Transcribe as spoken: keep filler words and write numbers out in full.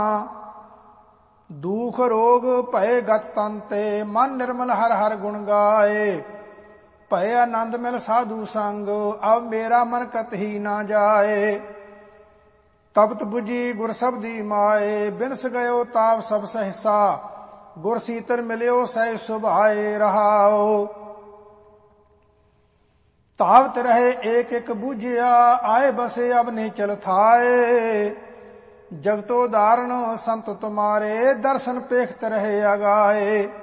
दुख रोग भय गत तन ते, मन निर्मल हर हर गुण गाए। भय आनंद मिल साधु संग, अब मेरा मन कतही ना जाए। तपत बुझी गुर शब्दी माए, बिनस गयो ताप सब सहसा। गुर सीतर मिल्यो सह सुभाए रहाओ। तावत रहे एक एक बूझिया, आए बसे अब निचल थाए। जगतो दारण संत तुम्हारे, दर्शन पेखत रहे अगाए।